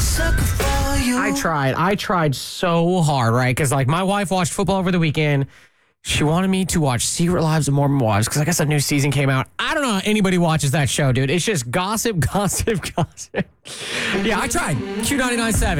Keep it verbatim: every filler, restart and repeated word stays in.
I tried. I tried so hard, right? Because, like, my wife watched football over the weekend. She wanted me to watch Secret Lives of Mormon Wives because I guess a new season came out. I don't know how anybody watches that show, dude. It's just gossip, gossip, gossip. Yeah, I tried. Q ninety-nine point seven.